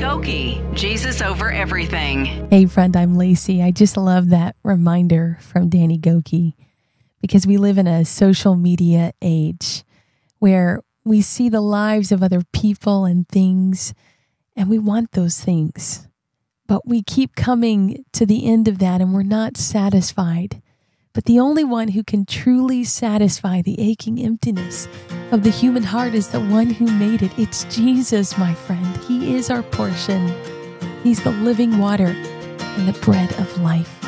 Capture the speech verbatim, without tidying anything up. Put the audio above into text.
Gokey, Jesus over everything. Hey friend, I'm Lacey. I just love that reminder from Danny Gokey because we live in a social media age where we see the lives of other people and things, and we want those things. But we keep coming to the end of that and we're not satisfied. But the only one who can truly satisfy the aching emptiness of the human heart is the one who made it. It's Jesus, my friend. He is our portion. He's the living water and the bread of life.